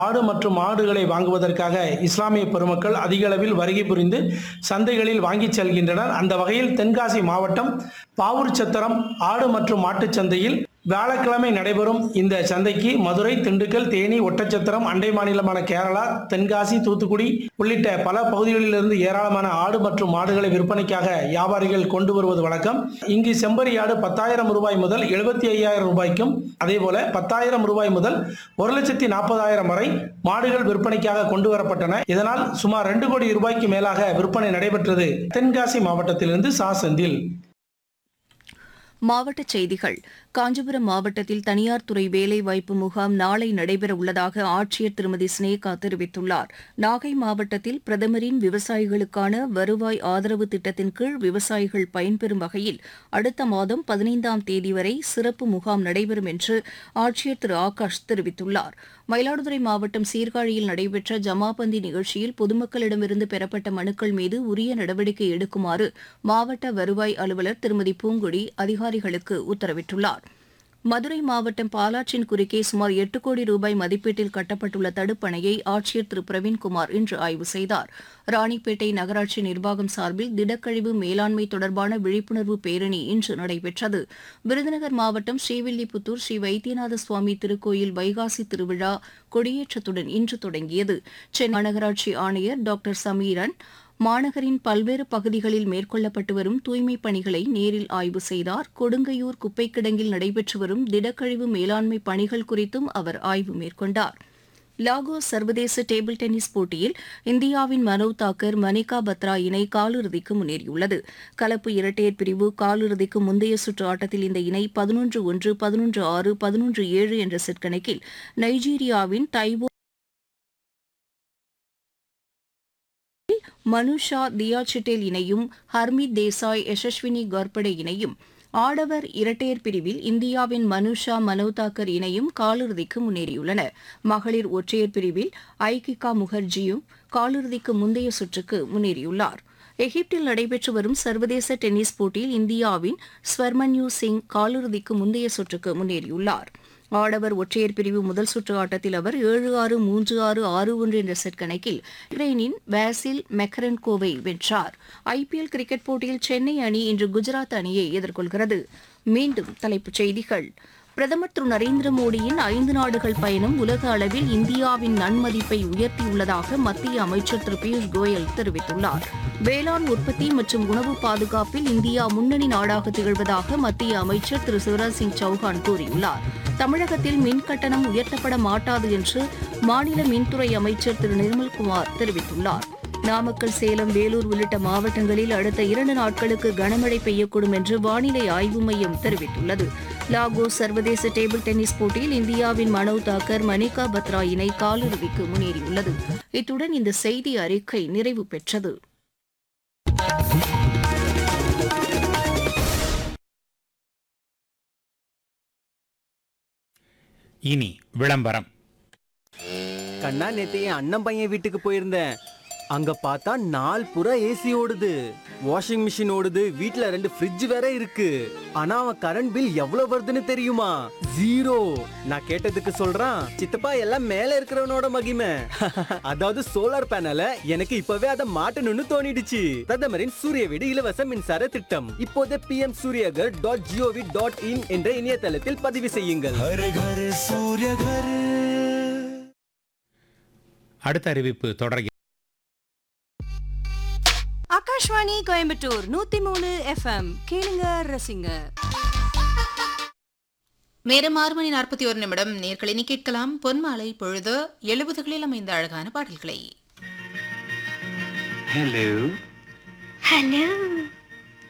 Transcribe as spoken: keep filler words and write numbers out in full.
ஆடு மற்றும் மாடுகளை வாங்குவதற்காக இஸ்லாமிய பெருமக்கள் அதிக அளவில் வருகை புரிந்து சந்தைகளில் வாங்கிச் செல்கின்றனர். அந்த வகையில் தென்காசி மாவட்டம் பாவூர் சத்திரம் ஆடு மற்றும் மாட்டுச் சந்தையில் வியாழக்கிழமை நடைபெறும் இந்த சந்தைக்கு மதுரை, திண்டுக்கல், தேனி, ஒட்டச்சத்திரம், அண்டை மாநிலமான கேரளா, தென்காசி, தூத்துக்குடி உள்ளிட்ட பல பகுதிகளிலிருந்து ஏராளமான ஆடு மற்றும் மாடுகளை விற்பனைக்காக வியாபாரிகள் கொண்டு வருவது வழக்கம். இங்கு செம்பரி ஆடு பத்தாயிரம் ரூபாய் முதல் எழுபத்தி ஐயாயிரம் ரூபாய்க்கும், அதேபோல பத்தாயிரம் ரூபாய் முதல் ஒரு லட்சத்தி நாற்பதாயிரம் வரை மாடுகள் விற்பனைக்காக கொண்டு வரப்பட்டன. இதனால் சுமார் ரெண்டு கோடி ரூபாய்க்கு மேலாக விற்பனை நடைபெற்றது. தென்காசி மாவட்டத்திலிருந்து சா செந்தில். மாவட்டச் செய்திகள். காஞ்சிபுரம் மாவட்டத்தில் தனியார் துறை வேலைவாய்ப்பு முகாம் நாளை நடைபெற உள்ளதாக ஆட்சியர் திருமதி ஸ்னேகா தெரிவித்துள்ளார். நாகை மாவட்டத்தில் பிரதமரின் விவசாயிகளுக்கான வருவாய் ஆதரவு திட்டத்தின் கீழ் விவசாயிகள் பயன்பெறும் வகையில் அடுத்த மாதம் பதினைந்தாம் தேதி வரை சிறப்பு முகாம் நடைபெறும் என்று ஆட்சியர் திரு ஆகாஷ் தெரிவித்துள்ளார். மயிலாடுதுறை மாவட்டம் சீர்காழியில் நடைபெற்ற ஜமாபந்தி நிகழ்ச்சியில் பொதுமக்களிடமிருந்து பெறப்பட்ட மனுக்கள் மீது உரிய நடவடிக்கை எடுக்குமாறு மாவட்ட வருவாய் அலுவலர் திருமதி பூங்கொடி அதிகாரிகளுக்கு உத்தரவிட்டுள்ளார். மதுரை மாவட்டம் பாலாற்றின் குறுக்கே சுமார் எட்டு கோடி ரூபாய் மதிப்பீட்டில் கட்டப்பட்டுள்ள தடுப்பணையை ஆட்சியர் திரு பிரவீன்குமார் இன்று ஆய்வு செய்தார். ராணிப்பேட்டை நகராட்சி நிர்வாகம் சார்பில் திடக்கழிவு மேலாண்மை தொடர்பான விழிப்புணர்வு பேரணி இன்று நடைபெற்றது. விருதுநகர் மாவட்டம் ஸ்ரீவில்லிபுத்தூர் ஸ்ரீ வைத்தியநாத சுவாமி திருக்கோயில் வைகாசி திருவிழா கொடியேற்றத்துடன் இன்று தொடங்கியது. சென்னை மாநகராட்சி ஆணையர் டாக்டர் சமீரன் மாநகரின் பல்வேறு பகுதிகளில் மேற்கொள்ளப்பட்டு வரும் தூய்மைப் பணிகளை நேரில் ஆய்வு செய்தார். கொடுங்கையூர் குப்பைக் கிடங்கில் நடைபெற்று வரும் திடக்கழிவு மேலாண்மை பணிகள் குறித்தும் அவர் ஆய்வு மேற்கொண்டார். லாகோஸ் சர்வதேச டேபிள் டென்னிஸ் போட்டியில் இந்தியாவின் மனோவ் தாக்கர், மணிகா பத்ரா இணை காலிறுதிக்கு முன்னேறியுள்ளது. கலப்பு இரட்டையர் பிரிவு காலிறுதிக்கு முந்தைய சுற்று ஆட்டத்தில் இந்த இணை பதினொன்று ஒன்று, பதினொன்று ஆறு, பதினொன்று ஏழு என்ற செட் கணக்கில் நைஜீரியாவின் தைவோ மனுஷா தியாசிட்டேல் இணையும், ஹர்மீத் தேசாய் யசஸ்வினி கார்படே இணையும், ஆடவர் இரட்டையர் பிரிவில் இந்தியாவின் மனுஷா மனோவ் தாக்கர் இணையும் காலிறுதிக்கு முன்னேறியுள்ளன. மகளிர் ஒற்றையர் பிரிவில் ஐகிகா முகர்ஜியும் காலிறுதிக்கு முந்தைய சுற்றுக்கு முன்னேறியுள்ளார். எகிப்தில் நடைபெற்று வரும் சர்வதேச டென்னிஸ் போட்டியில் இந்தியாவின் ஸ்வர்மன்யூ சிங் காலிறுதிக்கு முந்தைய சுற்றுக்கு முன்னேறியுள்ளார். ஆடவர் ஒற்றையர் பிரிவு முதல் சுற்று ஆட்டத்தில் அவர் ஏழு ஆறு, மூன்று ஆறு, ஆறு ஒன்று என்ற செட் கணக்கில் யுக்ரைனின் வாசில் மெக்கரன்கோவை வென்றார். ஐபிஎல் கிரிக்கெட் போட்டியில் சென்னை அணி இன்று குஜராத் அணியை எதிர்கொள்கிறது. மீண்டும் தலைப்புச் செய்திகள். பிரதமர் திரு நரேந்திர மோடியின் ஐந்து நாடுகள் பயணம் உலக அளவில் இந்தியாவின் நன்மதிப்பை உயர்த்தியுள்ளதாக மத்திய அமைச்சர் திரு பியூஷ் கோயல் தெரிவித்துள்ளார். வேளாண் உற்பத்தி மற்றும் உணவு பாதுகாப்பில் இந்தியா முன்னணி நாடாக திகழ்வதாக மத்திய அமைச்சர் திரு சிவராஜ் சிங் சௌஹான் கூறியுள்ளார். தமிழகத்தில் மின் கட்டணம் உயர்த்தப்பட மாட்டாது என்று மாநில மின்துறை அமைச்சர் திரு நிர்மல்குமார் தெரிவித்துள்ளார். நாமக்கல், சேலம், வேலூர் உள்ளிட்ட மாவட்டங்களில் அடுத்த இரண்டு நாட்களுக்கு கனமழை பெய்யக்கூடும் என்று வானிலை ஆய்வு மையம் தெரிவித்துள்ளது. லாகோஸ் சர்வதேச டேபிள் டென்னிஸ் போட்டியில் இந்தியாவின் மனோவ் தாக்கர், மணிகா பத்ரா இணை காலிறுதிக்கு முன்னேறியுள்ளது. இத்துடன் இந்த செய்தி அறிக்கை நிறைவு பெற்றது. இனி விளம்பரம். கண்ணா, நேத்து என் அண்ணன் பையன் வீட்டுக்கு போயிருந்தேன். அங்க பார்த்தா நாள் புறா ஏசி ஓடுது, வாஷிங் மிஷின் ஓடுது, வீட்ல ரெண்டு ஃப்ரிட்ஜ் வேற இருக்கு. ஆனா அவன் கரண்ட் பில் எவ்வளவு வருதுன்னு தெரியுமா? ஜீரோ. நான் கேட்டதுக்கு சொல்றான், சித்தப்பா எல்லாம் மேல இருக்கிறவனோட மகிமை. அதாவது சோலார் பேனல எனக்கு இப்பவே அதை மாட்டணும்னு தோணிடுச்சு. பிரதமரின் சூரிய வீடு இலவச மின்சார திட்டம் இப்போதே B M Surya Ghar dot gov dot in என்ற இணையதளத்தில் பதிவு செய்யுங்கள். அடுத்த அறிவிப்பு தொடர்கிறது. ஆகாஷ்வாணி கோயம்புத்தூர் நூத்தி மூணு எஃப்எம் கேளுங்க ரசிங்க. நேரம் ஆறு மணி நாற்பத்தி ஒரு நிமிடம். நேர்களை கேட்கலாம் பொன்மாலை பொழுது எழுபதுகளில் அமைந்த அழகான பாடல்களை. Hello hello